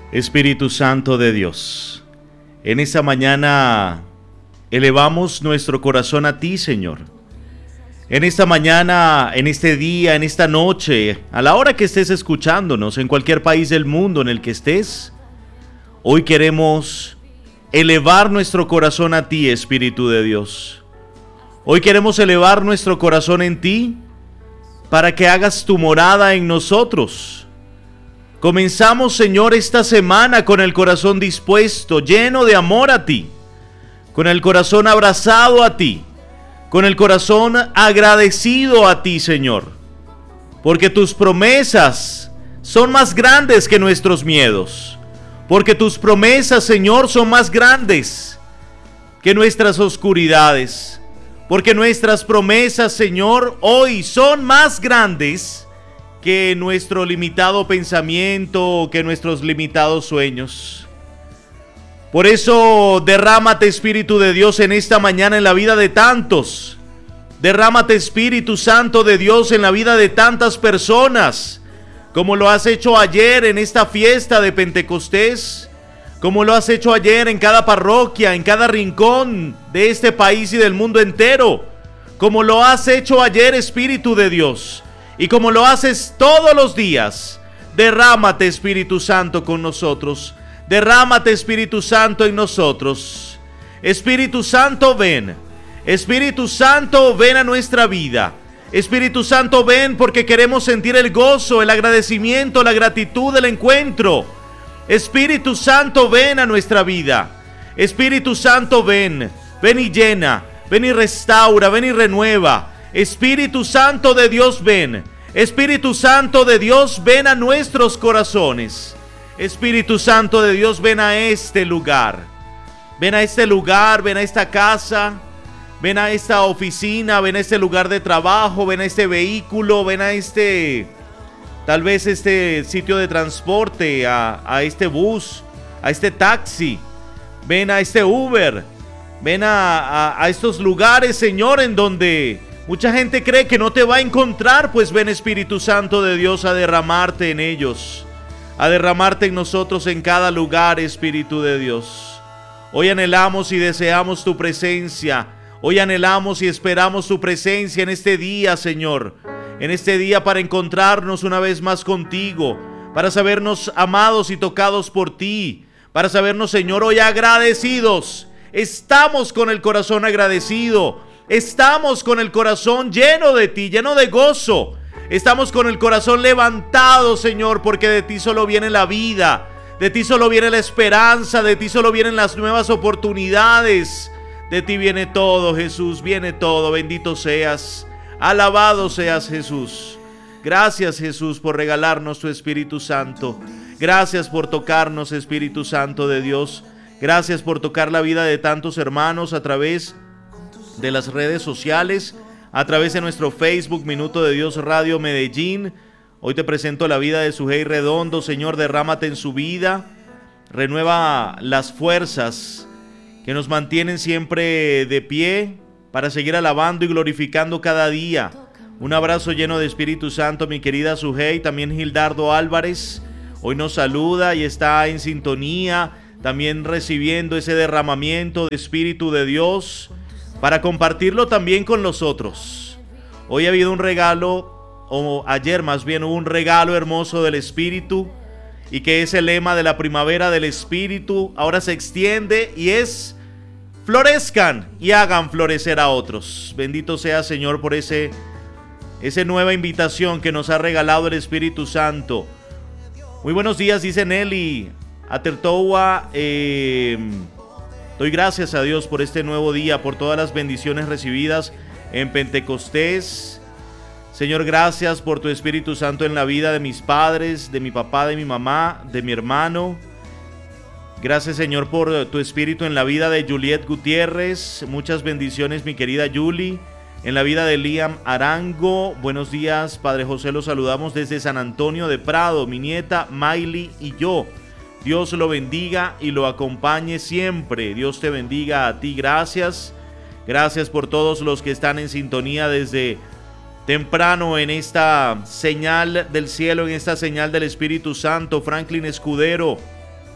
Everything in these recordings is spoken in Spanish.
Espíritu Santo de Dios, en esta mañana elevamos nuestro corazón a ti, Señor. En esta mañana, en este día, en esta noche, a la hora que estés escuchándonos, en cualquier país del mundo en el que estés, hoy queremos elevar nuestro corazón a ti, Espíritu de Dios. Hoy queremos elevar nuestro corazón en ti para que hagas tu morada en nosotros. Comenzamos, Señor, esta semana con el corazón dispuesto, lleno de amor a ti, con el corazón abrazado a ti, con el corazón agradecido a ti, Señor, porque tus promesas son más grandes que nuestros miedos, porque tus promesas, Señor, son más grandes que nuestras oscuridades, porque nuestras promesas, Señor, hoy son más grandes que nuestro limitado pensamiento, que nuestros limitados sueños. Por eso, derrámate, Espíritu de Dios, en esta mañana en la vida de tantos. Derrámate, Espíritu Santo de Dios, en la vida de tantas personas, como lo has hecho ayer en esta fiesta de Pentecostés, como lo has hecho ayer en cada parroquia, en cada rincón de este país y del mundo entero, como lo has hecho ayer, Espíritu de Dios, y como lo haces todos los días. Derrámate, Espíritu Santo, con nosotros. Derrámate, Espíritu Santo, en nosotros. Espíritu Santo, ven. Espíritu Santo, ven a nuestra vida. Espíritu Santo, ven porque queremos sentir el gozo, el agradecimiento, la gratitud del encuentro. Espíritu Santo, ven a nuestra vida. Espíritu Santo, ven. Ven y llena. Ven y restaura. Ven y renueva. Espíritu Santo de Dios, ven. Espíritu Santo de Dios, ven a nuestros corazones. Espíritu Santo de Dios, ven a este lugar. Ven a este lugar, ven a esta casa, ven a esta oficina, ven a este lugar de trabajo, ven a este vehículo, ven a tal vez este sitio de transporte, a este bus, a este taxi. Ven a este Uber. Ven a estos lugares, Señor, en donde mucha gente cree que no te va a encontrar. Pues ven, Espíritu Santo de Dios, a derramarte en ellos, a derramarte en nosotros en cada lugar, Espíritu de Dios. Hoy anhelamos y deseamos tu presencia. Hoy anhelamos y esperamos tu presencia en este día, Señor. En este día para encontrarnos una vez más contigo, para sabernos amados y tocados por ti, para sabernos, Señor, hoy agradecidos. Estamos con el corazón agradecido. Estamos con el corazón lleno de ti, lleno de gozo. Estamos con el corazón levantado, Señor, porque de ti solo viene la vida, de ti solo viene la esperanza, de ti solo vienen las nuevas oportunidades. De ti viene todo, Jesús, viene todo. Bendito seas, alabado seas, Jesús. Gracias, Jesús, por regalarnos tu Espíritu Santo. Gracias por tocarnos, Espíritu Santo de Dios. Gracias por tocar la vida de tantos hermanos a través de las redes sociales, a través de nuestro Facebook, Minuto de Dios Radio Medellín. Hoy te presento la vida de Sujei Redondo. Señor, derrámate en su vida, renueva las fuerzas que nos mantienen siempre de pie para seguir alabando y glorificando cada día. Un abrazo lleno de Espíritu Santo, mi querida Sujei. También Gildardo Álvarez hoy nos saluda y está en sintonía, también recibiendo ese derramamiento de Espíritu de Dios, para compartirlo también con los otros. Hoy ha habido un regalo, o ayer más bien hubo un regalo hermoso del Espíritu, y que es el lema de la primavera del Espíritu. Ahora se extiende y es: florezcan y hagan florecer a otros. Bendito sea, Señor, por esa nueva invitación que nos ha regalado el Espíritu Santo. Muy buenos días, dice Nelly Atertoa. Doy gracias a Dios por este nuevo día, por todas las bendiciones recibidas en Pentecostés. Señor, gracias por tu Espíritu Santo en la vida de mis padres, de mi papá, de mi mamá, de mi hermano. Gracias, Señor, por tu Espíritu en la vida de Juliet Gutiérrez. Muchas bendiciones, mi querida Julie. En la vida de Liam Arango. Buenos días, Padre José, los saludamos desde San Antonio de Prado, mi nieta Miley y yo. Dios lo bendiga y lo acompañe siempre. Dios te bendiga a ti. Gracias. Gracias por todos los que están en sintonía desde temprano en esta señal del cielo, en esta señal del Espíritu Santo. Franklin Escudero,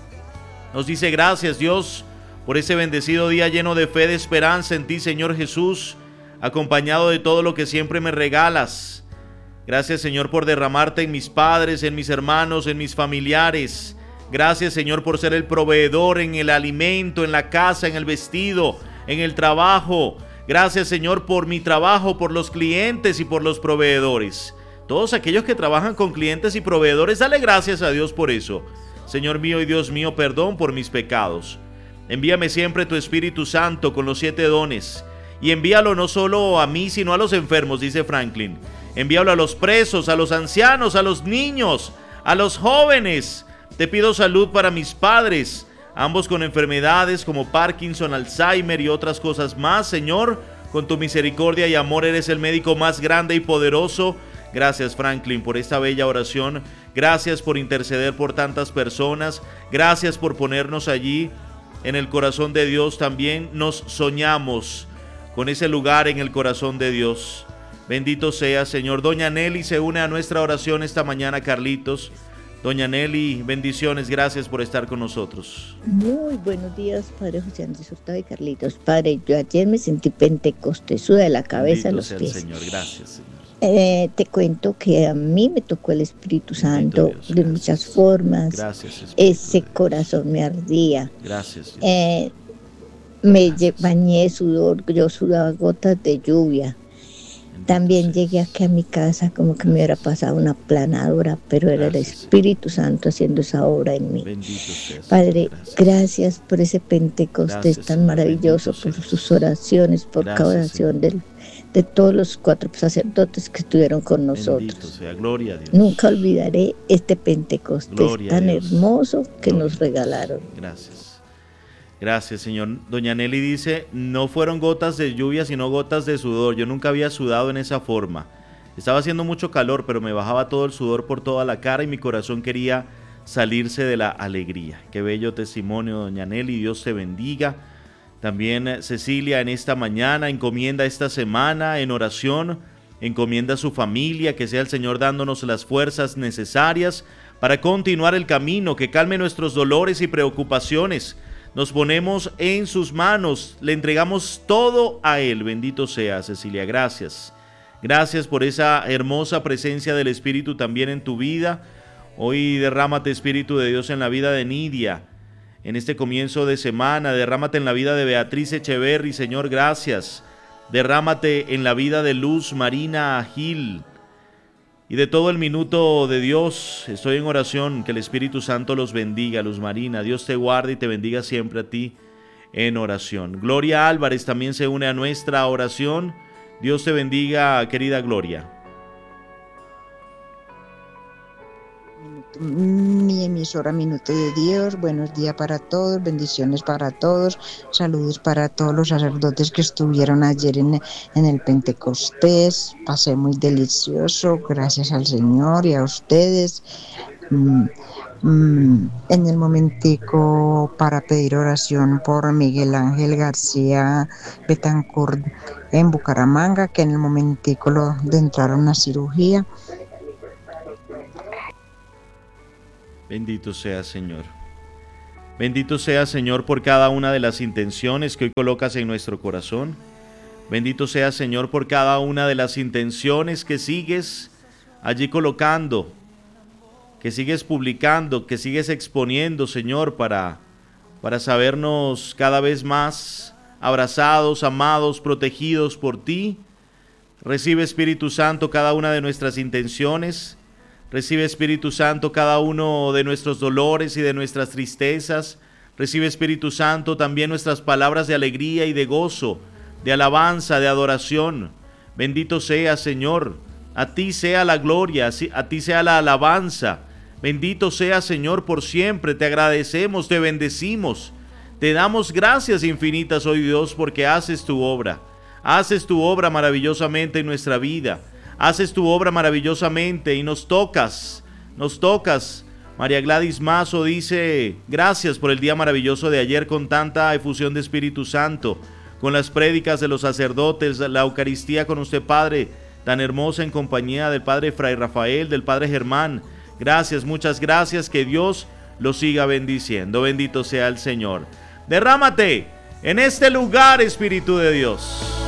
Nos dice: gracias, Dios, por ese bendecido día lleno de fe, de esperanza en ti, Señor Jesús, acompañado de todo lo que siempre me regalas. Gracias, Señor, por derramarte en mis padres, en mis hermanos, en mis familiares. Gracias, Señor, por ser el proveedor en el alimento, en la casa, en el vestido, en el trabajo. Gracias, Señor, por mi trabajo, por los clientes y por los proveedores. Todos aquellos que trabajan con clientes y proveedores, dale gracias a Dios por eso. Señor mío y Dios mío, perdón por mis pecados. Envíame siempre tu Espíritu Santo con los 7 dones. Y envíalo no solo a mí, sino a los enfermos, dice Franklin. Envíalo a los presos, a los ancianos, a los niños, a los jóvenes. Te pido salud para mis padres, ambos con enfermedades como Parkinson, Alzheimer y otras cosas más. Señor, con tu misericordia y amor eres el médico más grande y poderoso. Gracias, Franklin, por esta bella oración. Gracias por interceder por tantas personas. Gracias por ponernos allí en el corazón de Dios. También nos soñamos con ese lugar en el corazón de Dios. Bendito sea, Señor. Doña Nelly se une a nuestra oración esta mañana, Carlitos. Doña Nelly, bendiciones, gracias por estar con nosotros. Muy buenos días, Padre José Andrés Hurtado y Carlitos. Padre, yo ayer me sentí pentecostesuda de la cabeza a los pies. Señor, gracias, Señor. Te cuento que a mí me tocó el Espíritu Santo Dios, de muchas formas. Gracias, ese corazón me ardía. Gracias, Bañé de sudor, yo sudaba gotas de lluvia. También llegué aquí a mi casa como que me hubiera pasado una planadora, pero era el Espíritu Santo haciendo esa obra en mí. Padre, gracias por ese Pentecostés tan maravilloso, por sus oraciones, por cada oración de todos los 4 sacerdotes que estuvieron con nosotros. Gloria a Dios. Nunca olvidaré este Pentecostés tan hermoso que nos regalaron. Gracias. Gracias, Señor. Doña Nelly dice: no fueron gotas de lluvia, sino gotas de sudor. Yo nunca había sudado en esa forma. Estaba haciendo mucho calor, pero me bajaba todo el sudor por toda la cara y mi corazón quería salirse de la alegría. Qué bello testimonio, Doña Nelly. Dios te bendiga. También Cecilia en esta mañana encomienda esta semana en oración, encomienda a su familia, que sea el Señor dándonos las fuerzas necesarias para continuar el camino, que calme nuestros dolores y preocupaciones. Nos ponemos en sus manos, le entregamos todo a Él. Bendito sea, Cecilia, gracias. Gracias por esa hermosa presencia del Espíritu también en tu vida. Hoy derrámate, Espíritu de Dios, en la vida de Nidia. En este comienzo de semana, derrámate en la vida de Beatriz Echeverry, Señor, gracias. Derrámate en la vida de Luz Marina Gil y de todo el minuto de Dios. Estoy en oración, que el Espíritu Santo los bendiga. Luz Marina, Dios te guarde y te bendiga siempre a ti en oración. Gloria Álvarez también se une a nuestra oración. Dios te bendiga, querida Gloria. Mi emisora Minuto de Dios, buenos días para todos, bendiciones para todos, saludos para todos los sacerdotes que estuvieron ayer en el Pentecostés. Pasé muy delicioso, gracias al Señor y a ustedes. En el momentico para pedir oración por Miguel Ángel García Betancourt en Bucaramanga, que en el momentico de entrar a una cirugía. Bendito sea, Señor. Bendito sea, Señor, por cada una de las intenciones que hoy colocas en nuestro corazón. Bendito sea, Señor, por cada una de las intenciones que sigues allí colocando, que sigues publicando, que sigues exponiendo, Señor, para sabernos cada vez más abrazados, amados, protegidos por ti. Recibe, Espíritu Santo, cada una de nuestras intenciones. Recibe, Espíritu Santo, cada uno de nuestros dolores y de nuestras tristezas. Recibe, Espíritu Santo, también nuestras palabras de alegría y de gozo, de alabanza, de adoración. Bendito sea, Señor. A ti sea la gloria, a ti sea la alabanza. Bendito sea, Señor, por siempre. Te agradecemos, te bendecimos. Te damos gracias infinitas hoy, Dios, porque haces tu obra. Haces tu obra maravillosamente en nuestra vida. Haces tu obra maravillosamente y nos tocas. María Gladys Mazo dice: gracias por el día maravilloso de ayer con tanta efusión de Espíritu Santo, con las prédicas de los sacerdotes, la Eucaristía con usted, Padre, tan hermosa, en compañía del Padre Fray Rafael, del Padre Germán. Gracias, muchas gracias, que Dios lo siga bendiciendo. Bendito sea el Señor. Derrámate en este lugar, Espíritu de Dios.